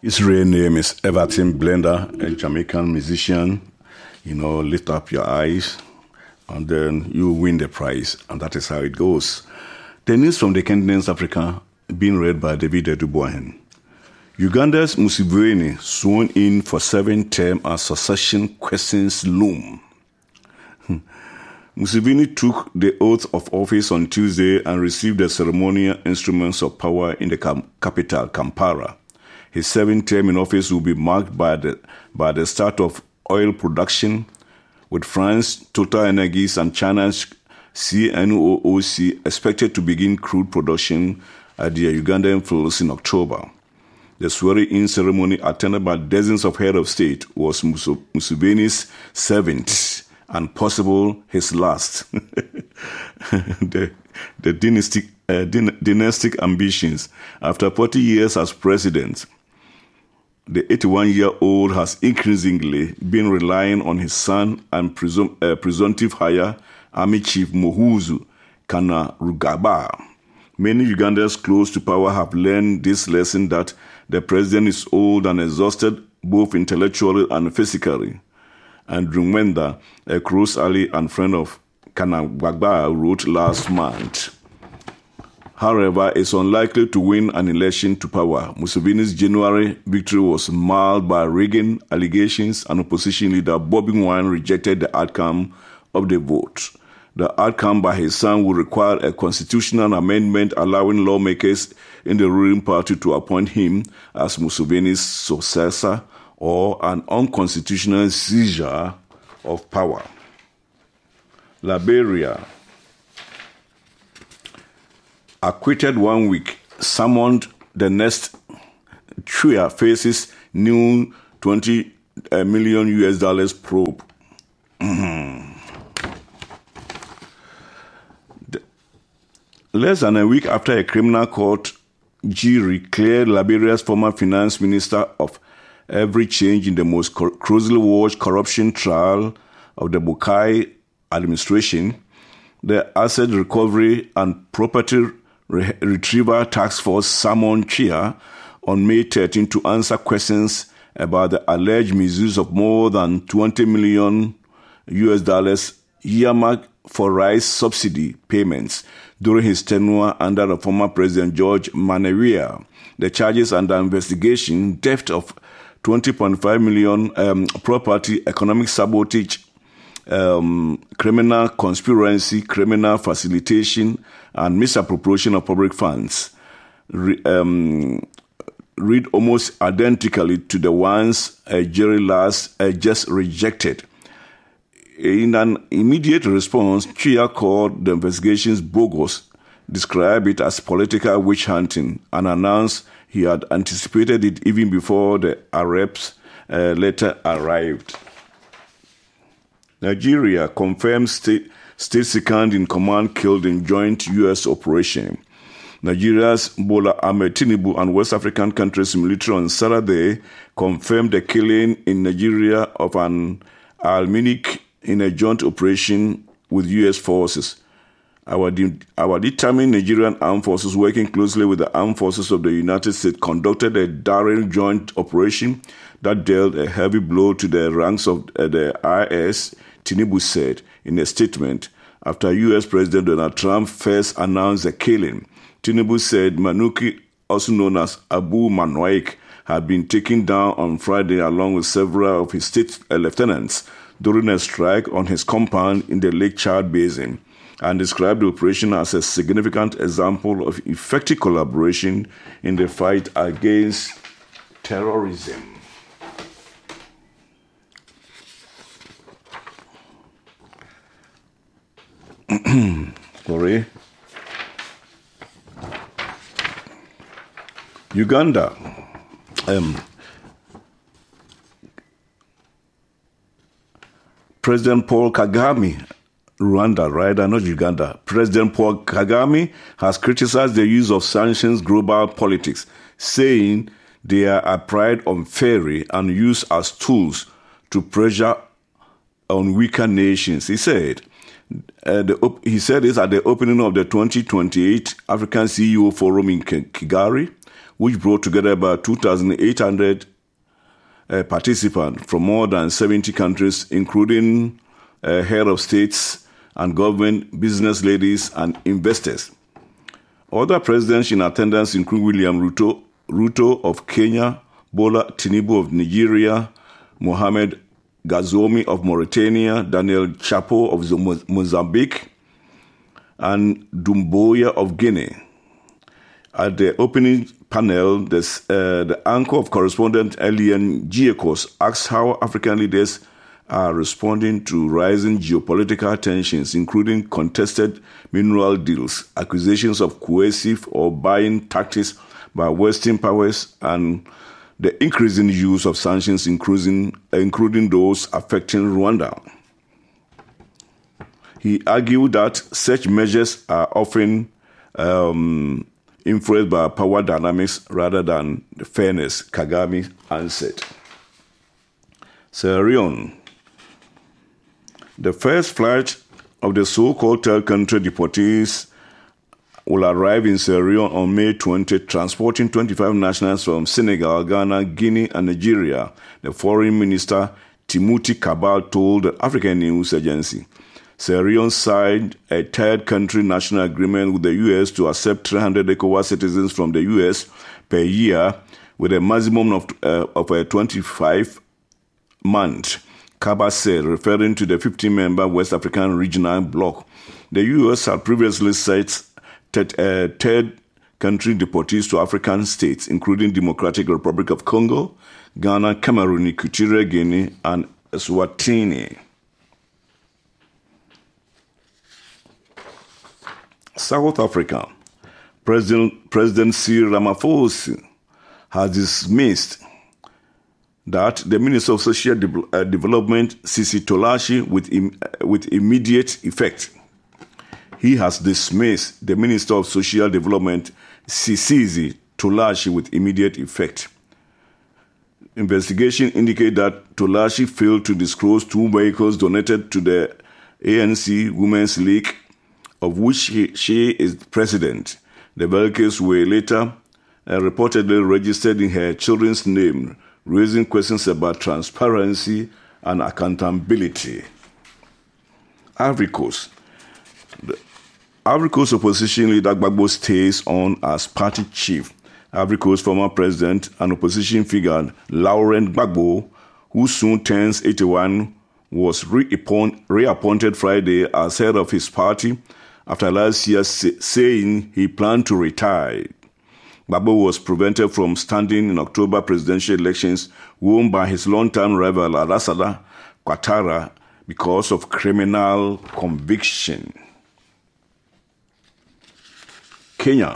His real name is Everton Blender, a Jamaican musician. Lift up your eyes and then you win the prize. And that is how it goes. The news from the Canadians Africa being read by David Eduboahen. Uganda's Museveni sworn in for 7th term as succession questions loom. Museveni took the oath of office on Tuesday and received the ceremonial instruments of power in the capital, Kampala. His 7th term in office will be marked by the start of oil production, with France, TotalEnergies, and China's CNOOC expected to begin crude production at the Ugandan fields in October. The swearing-in ceremony, attended by dozens of heads of state, was Museveni's 7th and possible his last. The dynastic ambitions. After 40 years as president, the 81-year-old has increasingly been relying on his son and presumptive heir, Army Chief Muhoozi Kainerugaba. Many Ugandans close to power have learned this lesson that the president is old and exhausted, both intellectually and physically. Andrew Mwenda, a close ally and friend of Kainerugaba, wrote last month. However, it's unlikely to win an election to power. Museveni's January victory was marred by rigging allegations, and opposition leader Bobby Wine rejected the outcome of the vote. The outcome by his son will require a constitutional amendment allowing lawmakers in the ruling party to appoint him as Museveni's successor, or an unconstitutional seizure of power. Liberia. Acquitted 1 week, summoned the next. Chua faces new $20 million probe. Less than a week after a criminal court jury cleared Liberia's former finance minister of every change in the most closely watched corruption trial of the Bukai administration, the Asset Recovery and Property Retrieval Task Force summoned Chia on May 13 to answer questions about the alleged misuse of more than $20 million earmarked for rice subsidy payments during his tenure under the former President George Manawia. The charges under investigation: theft of $20.5 million, property, economic sabotage, criminal conspiracy, criminal facilitation, and misappropriation of public funds, read almost identically to the ones a jury last just rejected. In an immediate response, Chia called the investigations bogus, described it as political witch hunting, and announced he had anticipated it even before the Arabs letter arrived. Nigeria confirmed state second in command killed in joint U.S. operation. Nigeria's Bola Ahmed Tinubu and West African countries' military on Saturday confirmed the killing in Nigeria of an Al-Minik in a joint operation with U.S. forces. Our determined Nigerian armed forces, working closely with the armed forces of the United States, conducted a daring joint operation that dealt a heavy blow to the ranks of the IS, Tinubu said in a statement after U.S. President Donald Trump first announced the killing. Tinubu said Manuki, also known as Abu Manwaik, had been taken down on Friday along with several of his state lieutenants during a strike on his compound in the Lake Chad Basin, and described the operation as a significant example of effective collaboration in the fight against terrorism. Sorry. Uganda. President Paul Kagame, Rwanda, right? Not Uganda. President Paul Kagame has criticized the use of sanctions global politics, saying they are applied unfairly and used as tools to pressure on weaker nations. He said this at the opening of the 2028 African CEO Forum in Kigali, which brought together about 2,800 participants from more than 70 countries, including head of states and government, business ladies, and investors. Other presidents in attendance include William Ruto of Kenya, Bola Tinubu of Nigeria, Mohamed Gazomi of Mauritania, Daniel Chapo of Mozambique, and Doumbouya of Guinea. At the opening panel, the anchor of correspondent Elian Giekos asked how African leaders are responding to rising geopolitical tensions, including contested mineral deals, accusations of coercive or buying tactics by Western powers, and the increasing use of sanctions, including those affecting Rwanda. He argued that such measures are often influenced by power dynamics rather than the fairness, Kagame answered. Sierra Leone. The first flight of the so-called third country deportees will arrive in Sierra Leone on May 20, transporting 25 nationals from Senegal, Ghana, Guinea, and Nigeria, the Foreign Minister Timothy Cabal told the African News Agency. Sierra Leone signed a third country national agreement with the U.S. to accept 300 ECOWAS citizens from the U.S. per year, with a maximum of 25 months. Cabal said, referring to the 15-member West African regional bloc. The U.S. had previously sent third country deportees to African states, including Democratic Republic of Congo, Ghana, Cameroon, Equatorial Guinea, and Eswatini. South Africa. President Cyril Ramaphosa has dismissed that the Minister of Social Development, Sisi Tolashi, with immediate effect. He has dismissed the Minister of Social Development, Sisi Tolashi, with immediate effect. Investigation indicate that Tolashi failed to disclose 2 vehicles donated to the ANC Women's League, of which she is president. The vehicles were later reportedly registered in her children's name, raising questions about transparency and accountability. Ivory Coast. The Ivory Coast opposition leader Gbagbo stays on as party chief. Ivory Coast former president and opposition figure Laurent Gbagbo, who soon turns 81, was reappointed Friday as head of his party after last year saying he planned to retire. Gbagbo was prevented from standing in October presidential elections won by his longtime rival Alassane Ouattara because of criminal conviction. Kenya.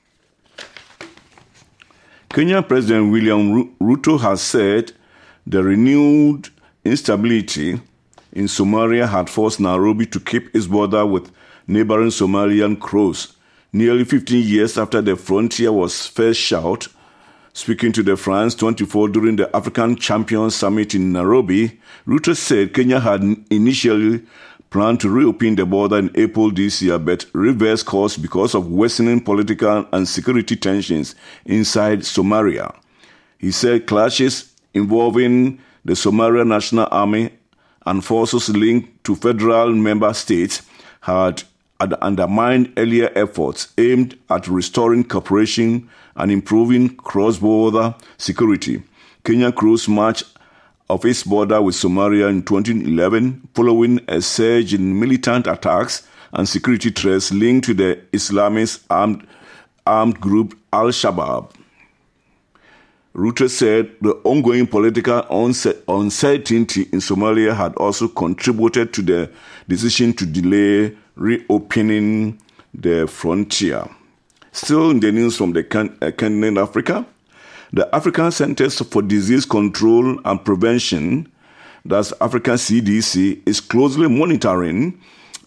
Kenyan President William Ruto has said the renewed instability in Somalia had forced Nairobi to keep its border with neighboring Somalian closed, nearly 15 years after the frontier was first shut. Speaking to the France 24 during the African Champions Summit in Nairobi, Ruto said Kenya had initially planned to reopen the border in April this year, but reversed course because of worsening political and security tensions inside Somalia. He said clashes involving the Somalia National Army and forces linked to federal member states had undermined earlier efforts aimed at restoring cooperation and improving cross-border security. Kenya closed much of its border with Somalia in 2011 following a surge in militant attacks and security threats linked to the Islamist armed group Al-Shabaab. Ruto said the ongoing political uncertainty in Somalia had also contributed to the decision to delay reopening the frontier. Still in the news from the continent Africa, the African Centers for Disease Control and Prevention, that's African CDC, is closely monitoring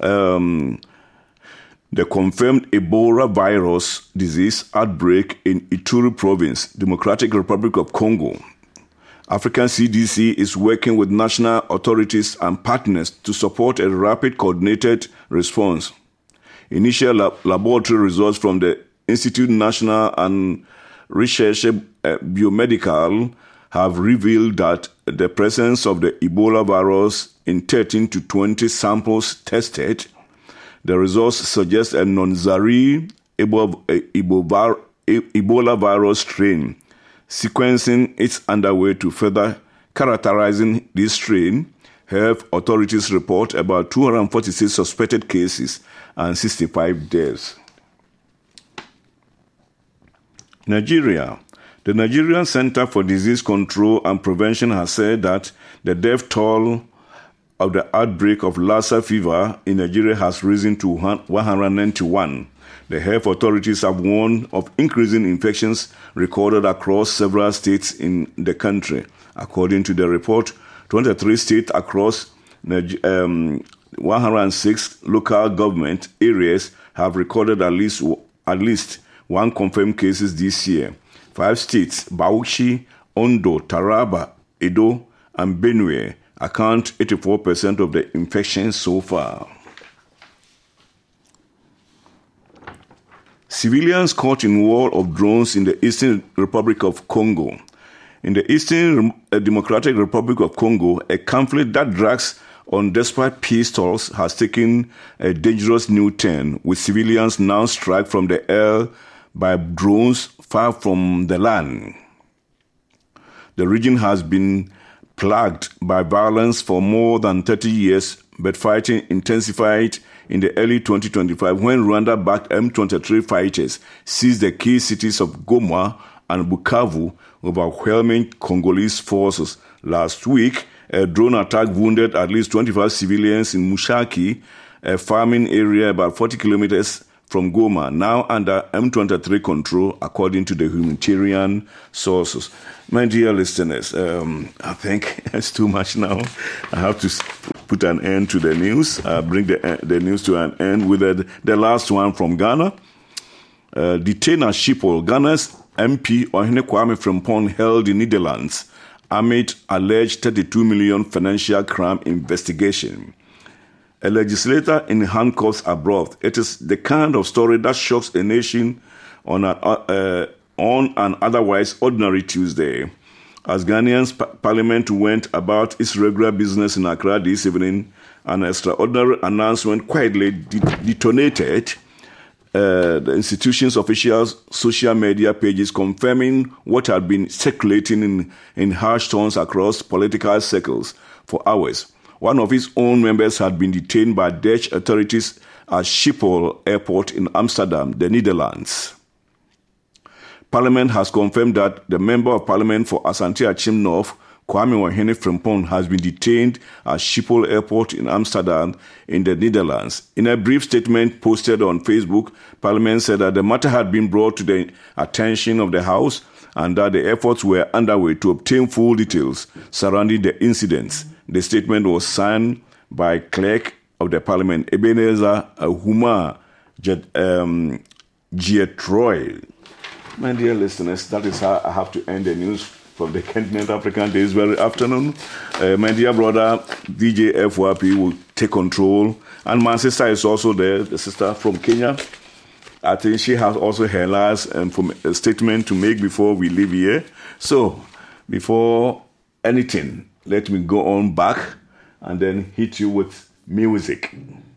the confirmed Ebola virus disease outbreak in Ituri Province, Democratic Republic of Congo. African CDC is working with national authorities and partners to support a rapid coordinated response. Initial laboratory results from the Institut National and Research Biomedical have revealed that the presence of the Ebola virus in 13 to 20 samples tested. The results suggest a non-Zaire Ebola virus strain. Sequencing is underway to further characterizing this strain. Health authorities report about 246 suspected cases and 65 deaths. Nigeria. The Nigerian Center for Disease Control and Prevention has said that the death toll of the outbreak of Lassa fever in Nigeria has risen to 191. The health authorities have warned of increasing infections recorded across several states in the country. According to the report, 23 states across 106 local government areas have recorded at least one confirmed cases this year. 5 states, Bauchi, Ondo, Taraba, Edo, and Benue, account 84% of the infections so far. Civilians caught in war of drones in the Eastern Republic of Congo. In the Eastern Democratic Republic of Congo, a conflict that drags on despite peace talks has taken a dangerous new turn, with civilians now struck from the air by drones far from the land. The region has been plagued by violence for more than 30 years, but fighting intensified in the early 2025 when Rwanda-backed M23 fighters seized the key cities of Goma and Bukavu, overwhelming Congolese forces. Last week, a drone attack wounded at least 25 civilians in Mushaki, a farming area about 40 kilometers from Goma, now under M23 control, according to the humanitarian sources. My dear listeners, I think it's too much now. I have to put an end to the news, bring the news to an end with the last one from Ghana. Detained at Schiphol, Ghana's MP Ohene Kwame Frimpong held in Netherlands amid alleged 32 million financial crime investigation. A legislator in handcuffs abroad. It is the kind of story that shocks a nation on an otherwise ordinary Tuesday. As Ghanaians' parliament went about its regular business in Accra this evening, an extraordinary announcement quietly detonated the institution's official social media pages, confirming what had been circulating in harsh tones across political circles for hours. One of his own members had been detained by Dutch authorities at Schiphol Airport in Amsterdam, the Netherlands. Parliament has confirmed that the Member of Parliament for Asante Achim North, Kwame Ohene Frimpong, has been detained at Schiphol Airport in Amsterdam in the Netherlands. In a brief statement posted on Facebook, Parliament said that the matter had been brought to the attention of the House and that the efforts were underway to obtain full details surrounding the incidents. The statement was signed by Clerk of the Parliament, Ebenezer Huma Gietroy. My dear listeners, that is how I have to end the news from the Continent African this very afternoon. My dear brother, DJ FYP, will take control. And my sister is also there, the sister from Kenya. I think she has also her last statement to make before we leave here. So, before anything, let me go on back and then hit you with music.